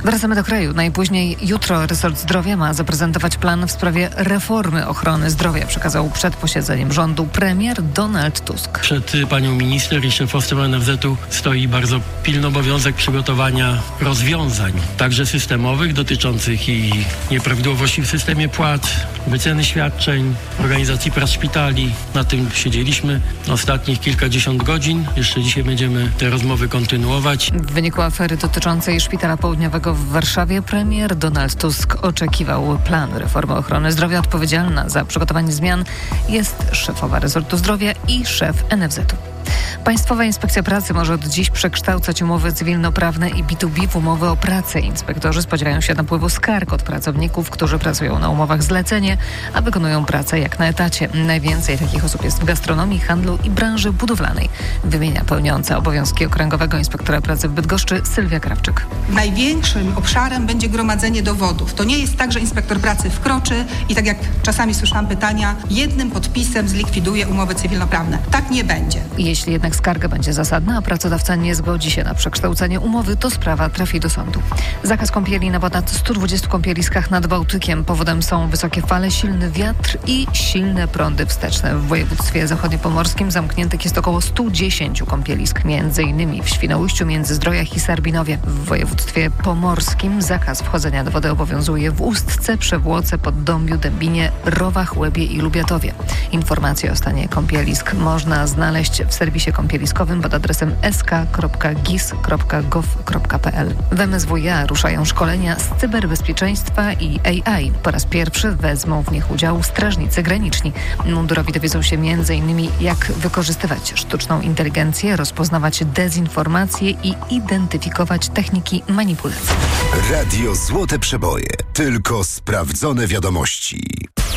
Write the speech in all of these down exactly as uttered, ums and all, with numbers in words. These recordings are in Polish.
Wracamy do kraju. Najpóźniej jutro resort zdrowia ma zaprezentować plan w sprawie reformy ochrony zdrowia. Przekazał przed posiedzeniem rządu premier Donald Tusk. Przed panią minister i szefostwem N F Z-u stoi bardzo pilny obowiązek przygotowania rozwiązań, także systemowych, dotyczących i nieprawidłowości w systemie płac, wyceny świadczeń, organizacji prac szpitali. Na tym siedzieliśmy ostatnich kilkadziesiąt godzin. Jeszcze dzisiaj będziemy te rozmowy kontynuować. W wyniku afery dotyczącej Szpitala Południowego w Warszawie premier Donald Tusk oczekiwał planu reformy ochrony zdrowia. Odpowiedzialna za przygotowanie zmian jest szefowa resortu zdrowia i szef N F Z-u. Państwowa Inspekcja Pracy może od dziś przekształcać umowy cywilnoprawne i B dwa B w umowy o pracę. Inspektorzy spodziewają się napływu skarg od pracowników, którzy pracują na umowach zlecenie, a wykonują pracę jak na etacie. Najwięcej takich osób jest w gastronomii, handlu i branży budowlanej, wymienia pełniąca obowiązki okręgowego inspektora pracy w Bydgoszczy Sylwia Krawczyk. Największym obszarem będzie gromadzenie dowodów. To nie jest tak, że inspektor pracy wkroczy i tak jak czasami słyszałam pytania, jednym podpisem zlikwiduje umowy cywilnoprawne. Tak nie będzie. Jeśli jednak skarga będzie zasadna, a pracodawca nie zgodzi się na przekształcenie umowy, to sprawa trafi do sądu. Zakaz kąpieli na ponad stu dwudziestu kąpieliskach nad Bałtykiem. Powodem są wysokie fale, silny wiatr i silne prądy wsteczne. W województwie zachodniopomorskim zamkniętych jest około stu dziesięciu kąpielisk, między innymi w Świnoujściu, Międzyzdrojach i Sarbinowie. W województwie pomorskim zakaz wchodzenia do wody obowiązuje w Ustce, Przewłoce, Poddąbiu, Dębinie, Rowach, Łebie i Lubiatowie. Informacje o stanie kąpielisk można znaleźć w serwisie kąpieliskowym pod adresem s k kropka g i s kropka gov kropka p l. W M S W iA ruszają szkolenia z cyberbezpieczeństwa i A I. Po raz pierwszy wezmą w nich udział strażnicy graniczni. Mundurowi dowiedzą się między innymi, jak wykorzystywać sztuczną inteligencję, rozpoznawać dezinformacje i identyfikować techniki manipulacji. Radio Złote Przeboje. Tylko sprawdzone wiadomości.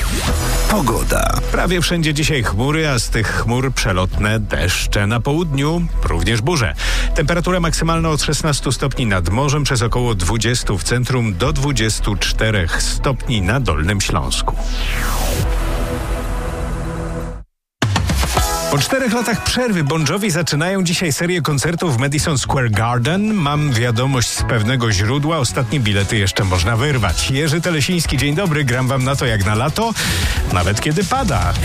Pogoda. Prawie wszędzie dzisiaj chmury, a z tych chmur przelotne deszcze. Na południu również burze. Temperatura maksymalna od szesnastu stopni nad morzem, przez około dwudziestu w centrum do dwudziestu czterech stopni na Dolnym Śląsku. Po czterech latach przerwy Bon Jovi zaczynają dzisiaj serię koncertów w Madison Square Garden. Mam wiadomość z pewnego źródła. Ostatnie bilety jeszcze można wyrwać. Jerzy Telesiński, dzień dobry. Gram wam na to jak na lato, nawet kiedy pada.